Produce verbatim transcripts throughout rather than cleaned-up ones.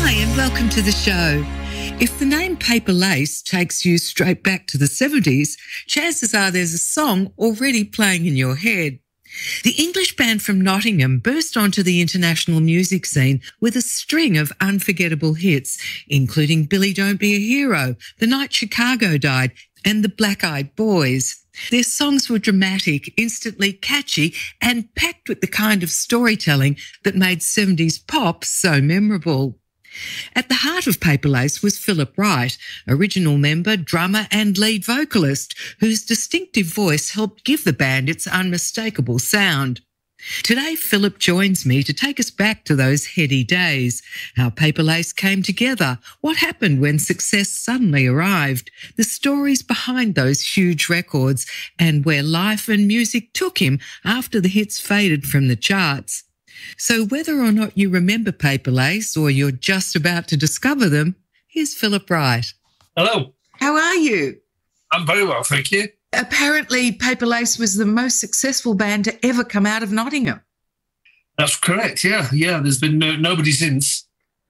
Hi and welcome to the show. If the name Paper Lace takes you straight back to the seventies, chances are there's a song already playing in your head. The English band from Nottingham burst onto the international music scene with a string of unforgettable hits, including Billy Don't Be a Hero, The Night Chicago Died, and The Black Eyed Boys. Their songs were dramatic, instantly catchy, and packed with the kind of storytelling that made seventies pop so memorable. At the heart of Paper Lace was Philip Wright, original member, drummer and lead vocalist, whose distinctive voice helped give the band its unmistakable sound. Today, Philip joins me to take us back to those heady days, how Paper Lace came together, what happened when success suddenly arrived, the stories behind those huge records, and where life and music took him after the hits faded from the charts. So whether or not you remember Paper Lace or you're just about to discover them, here's Philip Wright. Hello. How are you? I'm very well, thank you. Apparently, Paper Lace was the most successful band to ever come out of Nottingham. That's correct, yeah. Yeah, there's been no, nobody since.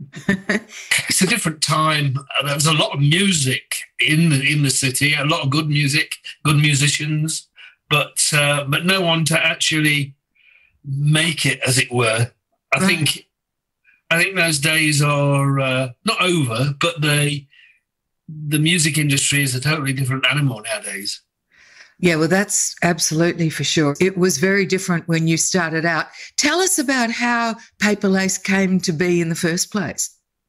It's a different time. There was a lot of music in the, in the city, a lot of good music, good musicians, but uh, but no one to actually make it, as it were. I Right. think I think those days are uh, not over, but the the music industry is a totally different animal nowadays. Yeah, well, that's absolutely for sure. It was very different when you started out. Tell us about how Paper Lace came to be in the first place.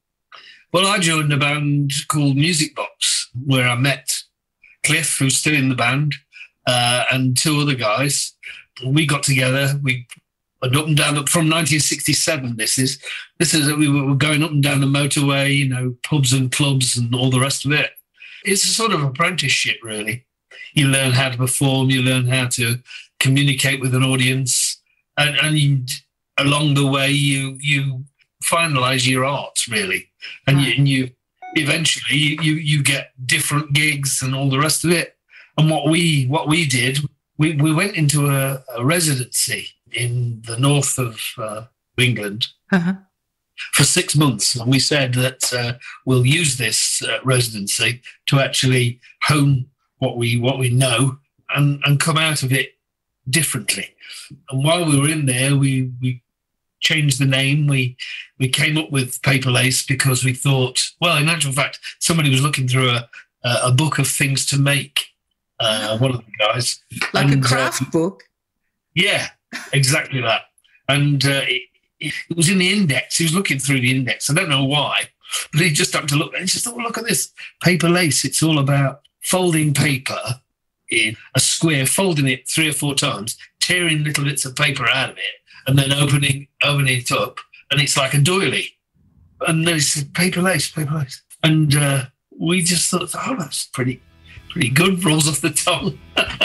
Well, I joined a band called Music Box, where I met Cliff, who's still in the band, uh, and two other guys. We got together. We went up and down from nineteen sixty-seven. This is this is we were going up and down the motorway, you know, pubs and clubs and all the rest of it. It's a sort of apprenticeship, really. You learn how to perform, you learn how to communicate with an audience, and, and you, along the way, you you finalise your art, really, and you, and you eventually you you get different gigs and all the rest of it. And what we what we did, we we went into a, a residency in the north of uh, England Uh-huh. for six months, and we said that uh, we'll use this uh, residency to actually hone what we what we know and, and come out of it differently. And while we were in there, we we changed the name. We we came up with Paper Lace because we thought, well, in actual fact, somebody was looking through a a book of things to make. Uh, one of the guys, Like and, a craft uh, book. Yeah, exactly that. And uh, it, it was in the index. He was looking through the index. I don't know why, but he just happened to look. And he just thought, oh, look at this Paper Lace. It's all about folding paper in a square, folding it three or four times, tearing little bits of paper out of it, and then opening opening it up, and it's like a doily. And then he said, Paper Lace, Paper Lace. And uh, we just thought, oh, that's pretty pretty good, rolls off the tongue.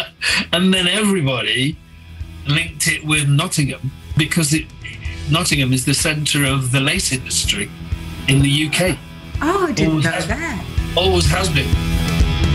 And then everybody linked it with Nottingham because it, Nottingham is the centre of the lace industry in the U K. Oh, I didn't Always know has- that. Always has been.